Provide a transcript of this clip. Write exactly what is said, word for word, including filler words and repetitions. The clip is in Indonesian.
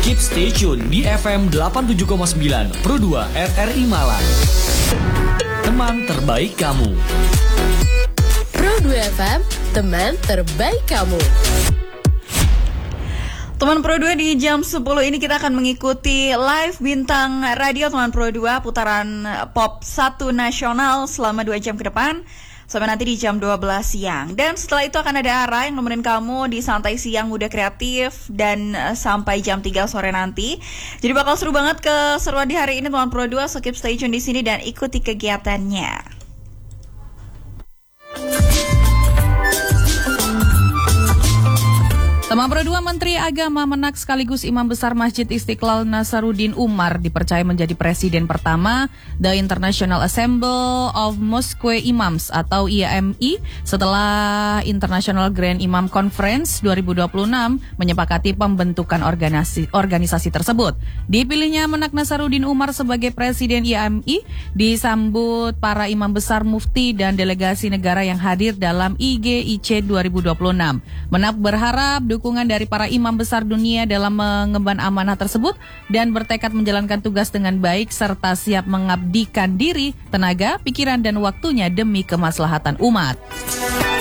Keep stay tune di F M delapan puluh tujuh koma sembilan Pro dua R R I Malang. Teman terbaik kamu. Pro dua F M, teman terbaik kamu. Teman Pro dua, di jam sepuluh ini kita akan mengikuti live bintang radio Teman Pro dua putaran pop satu nasional selama dua jam ke depan sampai nanti di jam dua belas siang. Dan setelah itu akan ada Ara yang nemenin kamu di Santai Siang Muda Kreatif dan uh, sampai jam tiga sore nanti. Jadi bakal seru banget keseruan di hari ini Teman Pro dua, so keep stay tune di sini dan ikuti kegiatannya. Teman Pro dua, Menteri Agama Menak sekaligus Imam Besar Masjid Istiqlal Nasaruddin Umar dipercaya menjadi presiden pertama The International Assembly of Mosque Imams atau I A M I setelah International Grand Imam Conference dua ribu dua puluh enam menyepakati pembentukan organisasi, organisasi tersebut. Dipilihnya Menak Nasaruddin Umar sebagai presiden I A M I disambut para imam besar, mufti dan delegasi negara yang hadir dalam I G I C dua ribu dua puluh enam. Menak berharap dukungan dari para imam besar dunia dalam mengemban amanah tersebut dan bertekad menjalankan tugas dengan baik serta siap mengabdikan diri, tenaga, pikiran dan waktunya demi kemaslahatan umat.